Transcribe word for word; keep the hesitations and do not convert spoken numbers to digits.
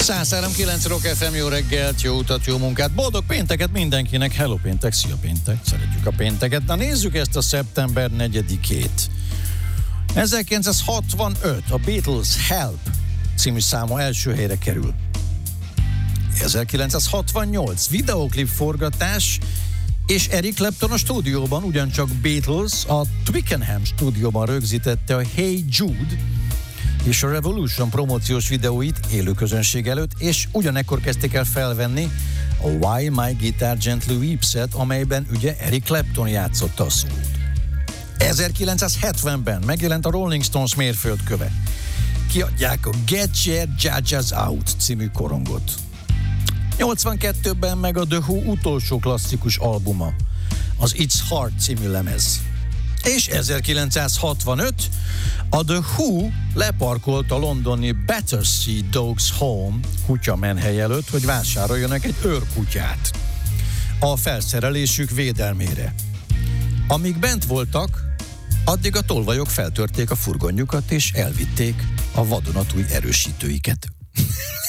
száz három kilenc Rock ef em, jó reggelt, jó utat, jó munkát, boldog pénteket mindenkinek, hello péntek, szia péntek, szeretjük a pénteket. Na nézzük ezt a szeptember negyedikét. ezerkilencszázhatvanöt a Beatles Help című száma első helyre kerül. ezerkilencszázhatvannyolc videóklip forgatás, és Eric Clapton a stúdióban, ugyancsak Beatles, a Twickenham stúdióban rögzítette a Hey Jude és a Revolution promóciós videóit élő közönség előtt, és ugyanekkor kezdték el felvenni a Why My Guitar Gently Weeps-et, amelyben ugye Eric Clapton játszotta a szót. ezerkilencszázhetvenben megjelent a Rolling Stones mérföldköve. Kiadják a Get Your Judges Out című korongot. nyolcvankettőben meg a The Who utolsó klasszikus albuma, az It's Hard című lemez. És ezerkilencszázhatvanöt a The Who leparkolt a londoni Battersea Dogs Home kutyamenhely előtt, hogy vásároljanak egy őrkutyát a felszerelésük védelmére. Amíg bent voltak, addig a tolvajok feltörték a furgonjukat és elvitték a vadonatúj erősítőiket.